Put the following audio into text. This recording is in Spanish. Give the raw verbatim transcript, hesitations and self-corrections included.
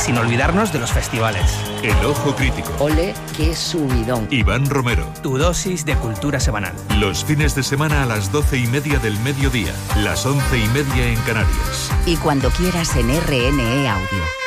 sin olvidarnos de los festivales. El Ojo Crítico. Ole, qué subidón. Iván Romero. Tu dosis de cultura semanal. Los fines de semana a las doce y media del mediodía, las once y media en Canarias. Y cuando quieras en R N E Audio.